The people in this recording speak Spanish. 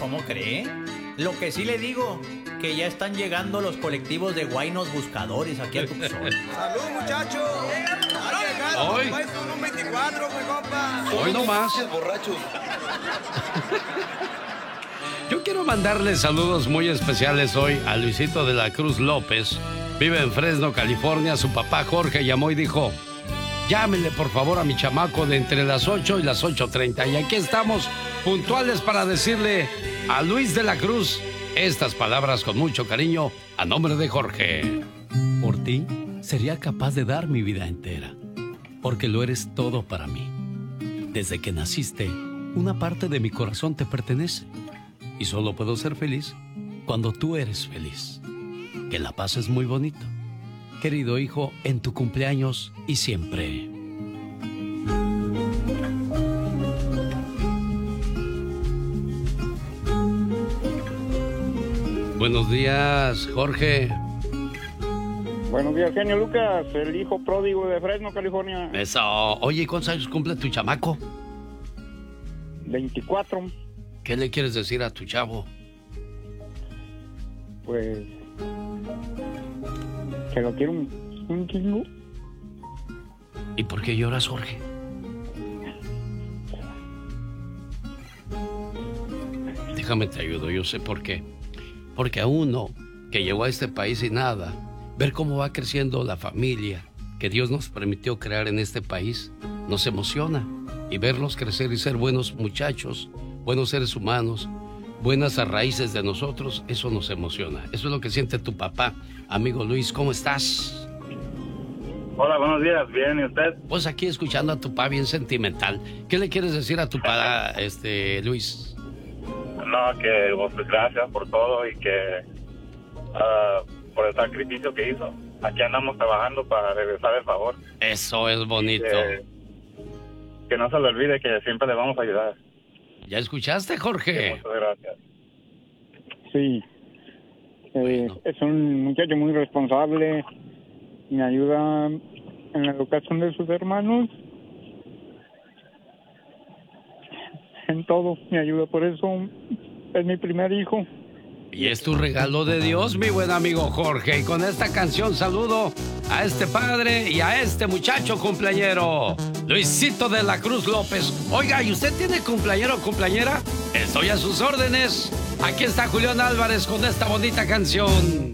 ¿Cómo cree? Lo que sí le digo, que ya están llegando los colectivos de guainos buscadores aquí a Tucson. ¡Salud, muchachos! Hoy. Son un 24, mi compa. Hoy no más. Borrachos. Yo quiero mandarle saludos muy especiales hoy a Luisito de la Cruz López. Vive en Fresno, California. Su papá Jorge llamó y dijo: llámenle por favor a mi chamaco de entre las 8 y las 8:30. Y aquí estamos puntuales para decirle a Luis de la Cruz estas palabras con mucho cariño a nombre de Jorge. Por ti sería capaz de dar mi vida entera, porque lo eres todo para mí. Desde que naciste, una parte de mi corazón te pertenece. Y solo puedo ser feliz cuando tú eres feliz. Que la pases muy bonito. Querido hijo, en tu cumpleaños y siempre. Buenos días, Jorge. Buenos días, genio Lucas, el hijo pródigo de Fresno, California. Eso. Oye, ¿cuántos años cumple tu chamaco? 24. ¿Qué le quieres decir a tu chavo? Pues que lo quiero un chingo. ¿Y por qué lloras, Jorge? Déjame te ayudo, yo sé por qué. Porque a uno que llegó a este país sin nada, ver cómo va creciendo la familia que Dios nos permitió crear en este país, nos emociona. Y verlos crecer y ser buenos muchachos, buenos seres humanos, buenas raíces de nosotros, eso nos emociona. Eso es lo que siente tu papá. Amigo Luis, ¿cómo estás? Hola, buenos días, bien, ¿y usted? Pues aquí escuchando a tu papá bien sentimental. ¿Qué le quieres decir a tu papá, Luis? No, que pues, gracias por todo y que por el sacrificio que hizo. Aquí andamos trabajando para regresar el favor. Eso es bonito. Que no se le olvide que siempre le vamos a ayudar. ¿Ya escuchaste, Jorge? Muchas gracias. Sí. Bueno. Es un muchacho muy responsable. Me ayuda en la educación de sus hermanos. En todo me ayuda, por eso es mi primer hijo. Y es tu regalo de Dios, mi buen amigo Jorge. Y con esta canción saludo a este padre y a este muchacho cumpleañero, Luisito de la Cruz López. Oiga, ¿y usted tiene cumpleañero o cumpleañera? Estoy a sus órdenes. Aquí está Julián Álvarez con esta bonita canción.